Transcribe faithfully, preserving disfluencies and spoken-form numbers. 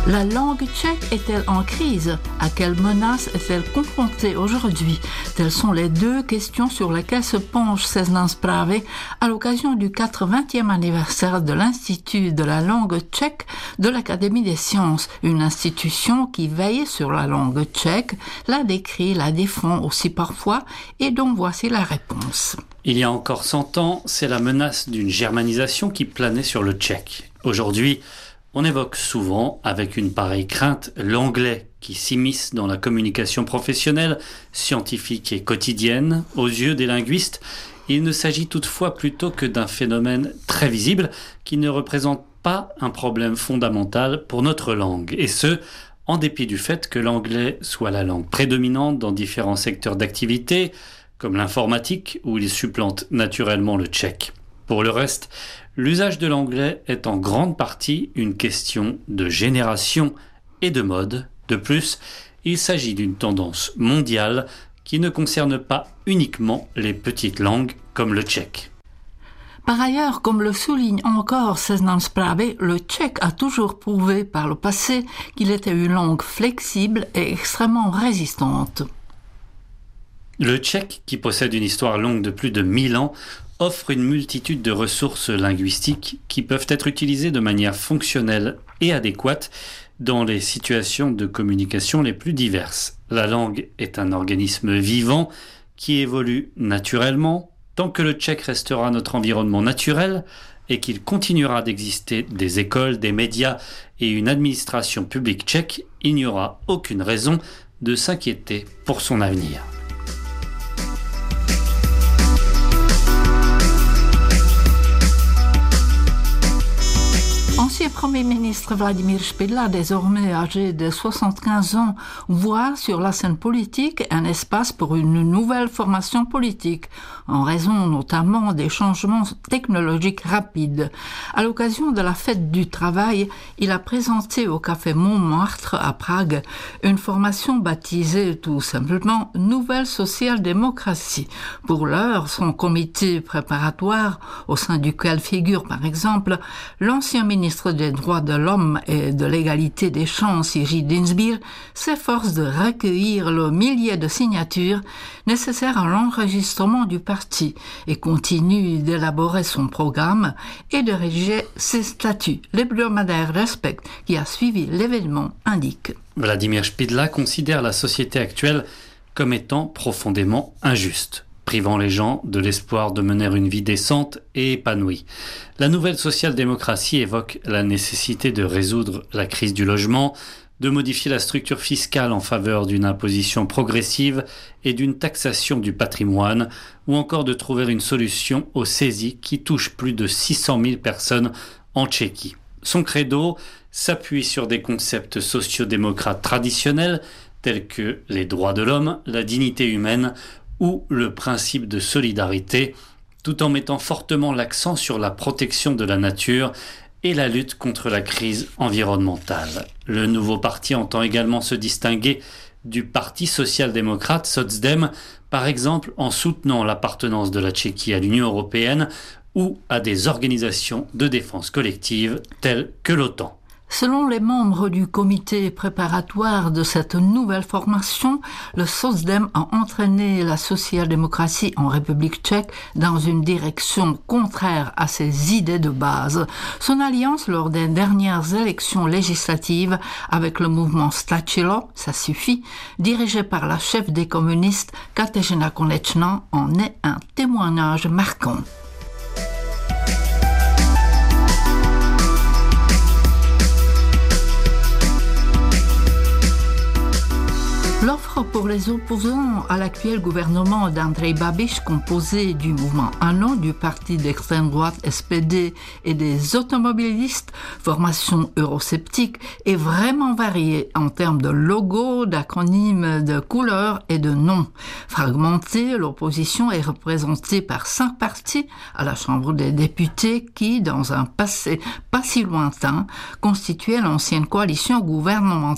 La langue tchèque est-elle en crise? À quelles menaces est-elle confrontée aujourd'hui? Telles sont les deux questions sur lesquelles se penche Seznam Zprávy à l'occasion du quatre-vingtième anniversaire de l'Institut de la langue tchèque de l'Académie des sciences, une institution qui veille sur la langue tchèque, la décrit, la défend aussi parfois, et dont voici la réponse. Il y a encore cent ans, c'est la menace d'une germanisation qui planait sur le tchèque. Aujourd'hui, on évoque souvent, avec une pareille crainte, l'anglais qui s'immisce dans la communication professionnelle, scientifique et quotidienne. Aux yeux des linguistes, il ne s'agit toutefois plutôt que d'un phénomène très visible qui ne représente pas un problème fondamental pour notre langue. Et ce, en dépit du fait que l'anglais soit la langue prédominante dans différents secteurs d'activité, comme l'informatique, où il supplante naturellement le tchèque. Pour le reste, l'usage de l'anglais est en grande partie une question de génération et de mode. De plus, il s'agit d'une tendance mondiale qui ne concerne pas uniquement les petites langues comme le tchèque. Par ailleurs, comme le souligne encore Seznam Zprávy, le tchèque a toujours prouvé par le passé qu'il était une langue flexible et extrêmement résistante. Le tchèque, qui possède une histoire longue de plus de mille ans, offre une multitude de ressources linguistiques qui peuvent être utilisées de manière fonctionnelle et adéquate dans les situations de communication les plus diverses. La langue est un organisme vivant qui évolue naturellement. Tant que le tchèque restera notre environnement naturel et qu'il continuera d'exister des écoles, des médias et une administration publique tchèque, il n'y aura aucune raison de s'inquiéter pour son avenir. L'ancien Premier ministre Vladimír Špidla, désormais âgé de soixante-quinze ans, voit sur la scène politique un espace pour une nouvelle formation politique, en raison notamment des changements technologiques rapides. À l'occasion de la fête du travail, il a présenté au Café Montmartre à Prague une formation baptisée tout simplement Nouvelle social-démocratie. Pour l'heure, son comité préparatoire, au sein duquel figure par exemple l'ancien ministre des droits de l'homme et de l'égalité des chances, Jiří Dienstbier, s'efforce de recueillir le millier de signatures nécessaires à l'enregistrement du parti et continue d'élaborer son programme et de rédiger ses statuts. L'hebdomadaire Respect, qui a suivi l'événement, indique. Vladimír Špidla considère la société actuelle comme étant profondément injuste, privant les gens de l'espoir de mener une vie décente et épanouie. La nouvelle social-démocratie évoque la nécessité de résoudre la crise du logement, de modifier la structure fiscale en faveur d'une imposition progressive et d'une taxation du patrimoine, ou encore de trouver une solution aux saisies qui touchent plus de six cent mille personnes en Tchéquie. Son credo s'appuie sur des concepts sociodémocrates traditionnels tels que les droits de l'homme, la dignité humaine ou le principe de solidarité, tout en mettant fortement l'accent sur la protection de la nature et la lutte contre la crise environnementale. Le nouveau parti entend également se distinguer du Parti social-démocrate Socdem, par exemple en soutenant l'appartenance de la Tchéquie à l'Union européenne ou à des organisations de défense collective telles que l'OTAN. Selon les membres du comité préparatoire de cette nouvelle formation, le Socdem a entraîné la social-démocratie en République tchèque dans une direction contraire à ses idées de base. Son alliance lors des dernières élections législatives avec le mouvement Stačilo, ça suffit, dirigé par la chef des communistes Kateřina Konečná, en est un témoignage marquant. L'offre pour les opposants à l'actuel gouvernement d'Andrej Babiš, composé du mouvement ANO, du parti d'extrême droite S P D et des automobilistes, formation eurosceptique, est vraiment variée en termes de logo, d'acronymes, de couleurs et de noms. Fragmentée, l'opposition est représentée par cinq partis à la Chambre des députés qui, dans un passé pas si lointain, constituaient l'ancienne coalition gouvernementale